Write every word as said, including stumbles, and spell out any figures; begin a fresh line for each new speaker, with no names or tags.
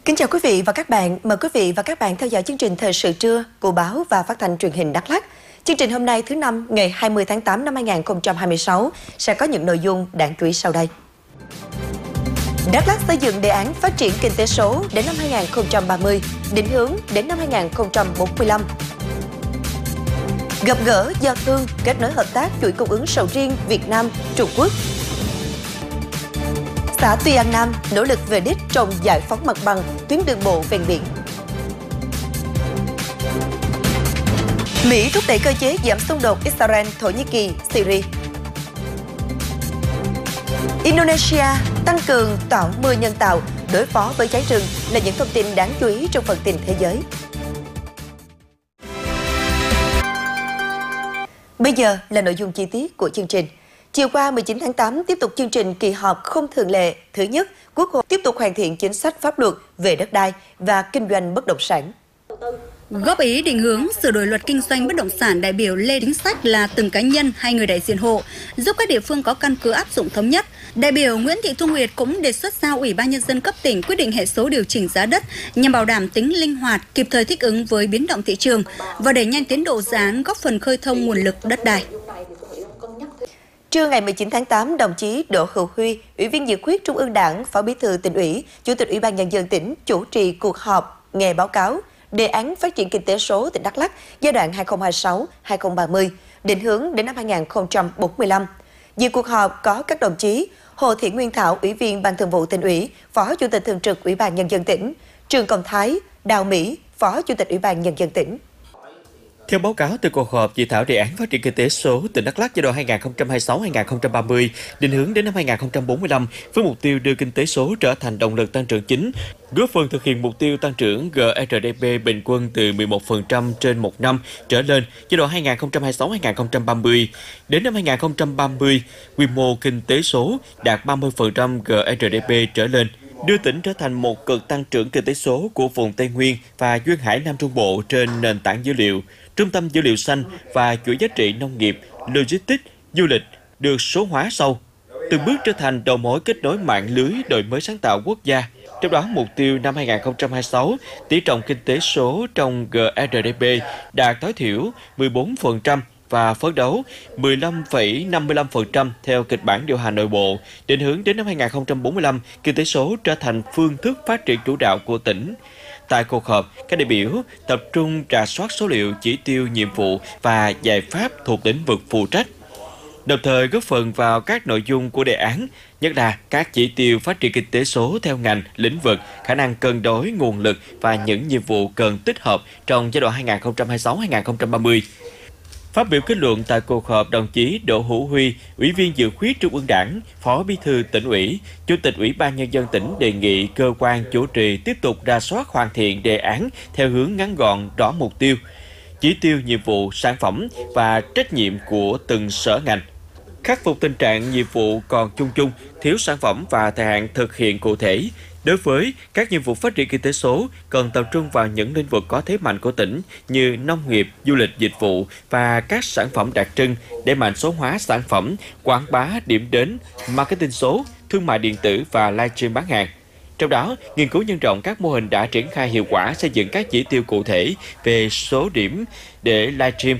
Kính chào quý vị và các bạn. Mời quý vị và các bạn theo dõi chương trình Thời sự trưa của Báo và Phát thanh Truyền hình Đắk Lắk. Chương trình hôm nay thứ năm ngày hai mươi tháng tám năm hai nghìn không trăm hai mươi sáu sẽ có những nội dung đáng chú ý sau đây. Đắk Lắk xây dựng đề án phát triển kinh tế số đến năm hai nghìn không trăm ba mươi, định hướng đến năm hai nghìn không trăm bốn mươi lăm. Gặp gỡ giao thương, kết nối hợp tác chuỗi cung ứng sầu riêng Việt Nam, Trung Quốc. Xã Tuy An Nam nỗ lực về đích trồng giải phóng mặt bằng tuyến đường bộ ven biển. Mỹ thúc đẩy cơ chế giảm xung đột Israel, Thổ Nhĩ Kỳ, Syria. Indonesia tăng cường tạo mưa nhân tạo đối phó với cháy rừng là những thông tin đáng chú ý trong phần tin thế giới. Bây giờ là nội dung chi tiết của chương trình. Chiều qua mười chín tháng tám tiếp tục chương trình kỳ họp không thường lệ. Thứ nhất, Quốc hội tiếp tục hoàn thiện chính sách pháp luật về đất đai và kinh doanh bất động sản.
Góp ý định hướng sửa đổi luật kinh doanh bất động sản, đại biểu Lê Chính Sách là từng cá nhân hay người đại diện hộ, giúp các địa phương có căn cứ áp dụng thống nhất. Đại biểu Nguyễn Thị Thu Nguyệt cũng đề xuất giao Ủy ban Nhân dân cấp tỉnh quyết định hệ số điều chỉnh giá đất nhằm bảo đảm tính linh hoạt, kịp thời thích ứng với biến động thị trường và đẩy nhanh tiến độ dự án, góp phần khơi thông nguồn lực đất đai.
Trưa ngày mười chín tháng tám, đồng chí Đỗ Hữu Huy, Ủy viên Dự khuyết Trung ương Đảng, Phó Bí thư Tỉnh ủy, Chủ tịch Ủy ban Nhân dân tỉnh chủ trì cuộc họp nghe báo cáo đề án phát triển kinh tế số tỉnh Đắk Lắk giai đoạn hai nghìn không trăm hai mươi sáu đến hai nghìn không trăm ba mươi, định hướng đến năm hai nghìn không trăm bốn mươi lăm. Dự cuộc họp có các đồng chí Hồ Thị Nguyên Thảo, Ủy viên Ban Thường vụ Tỉnh ủy, Phó Chủ tịch Thường trực Ủy ban Nhân dân tỉnh, Trương Công Thái, Đào Mỹ, Phó Chủ tịch Ủy ban Nhân dân tỉnh.
Theo báo cáo từ cuộc họp dự thảo đề án phát triển kinh tế số tỉnh Đắk Lắk giai đoạn hai nghìn không trăm hai mươi sáu đến hai nghìn không trăm ba mươi, định hướng đến năm hai nghìn không trăm bốn mươi lăm với mục tiêu đưa kinh tế số trở thành động lực tăng trưởng chính, góp phần thực hiện mục tiêu tăng trưởng G R D P bình quân từ mười một phần trăm trên một năm trở lên giai đoạn hai nghìn không trăm hai mươi sáu đến hai nghìn không trăm ba mươi. Đến năm hai nghìn không trăm ba mươi, quy mô kinh tế số đạt ba mươi phần trăm G R D P trở lên, đưa tỉnh trở thành một cực tăng trưởng kinh tế số của vùng Tây Nguyên và Duyên Hải Nam Trung Bộ trên nền tảng dữ liệu, trung tâm dữ liệu xanh và chuỗi giá trị nông nghiệp, logistics, du lịch được số hóa sâu, từng bước trở thành đầu mối kết nối mạng lưới đổi mới sáng tạo quốc gia. Trong đó, mục tiêu năm hai nghìn không trăm hai mươi sáu, tỷ trọng kinh tế số trong G R D P đạt tối thiểu mười bốn phần trăm và phấn đấu mười lăm phẩy năm mươi lăm phần trăm theo kịch bản điều hành nội bộ, định hướng đến năm hai nghìn không trăm bốn mươi lăm, kinh tế số trở thành phương thức phát triển chủ đạo của tỉnh. Tại cuộc họp, các đại biểu tập trung rà soát số liệu, chỉ tiêu, nhiệm vụ và giải pháp thuộc lĩnh vực phụ trách, đồng thời góp phần vào các nội dung của đề án, nhất là các chỉ tiêu phát triển kinh tế số theo ngành, lĩnh vực, khả năng cân đối nguồn lực và những nhiệm vụ cần tích hợp trong giai đoạn hai nghìn không trăm hai mươi sáu đến hai nghìn không trăm ba mươi. Phát biểu kết luận tại cuộc họp, đồng chí Đỗ Hữu Huy, Ủy viên Dự khuyết Trung ương Đảng, Phó Bí thư Tỉnh ủy, Chủ tịch Ủy ban Nhân dân tỉnh đề nghị cơ quan chủ trì tiếp tục rà soát hoàn thiện đề án theo hướng ngắn gọn, rõ mục tiêu, chỉ tiêu, nhiệm vụ, sản phẩm và trách nhiệm của từng sở ngành. Khắc phục tình trạng nhiệm vụ còn chung chung, thiếu sản phẩm và thời hạn thực hiện cụ thể. Đối với các nhiệm vụ phát triển kinh tế số, cần tập trung vào những lĩnh vực có thế mạnh của tỉnh như nông nghiệp, du lịch, dịch vụ và các sản phẩm đặc trưng, đẩy mạnh số hóa sản phẩm, quảng bá điểm đến, marketing số, thương mại điện tử và livestream bán hàng. Trong đó, nghiên cứu nhân rộng các mô hình đã triển khai hiệu quả, xây dựng các chỉ tiêu cụ thể về số điểm để livestream,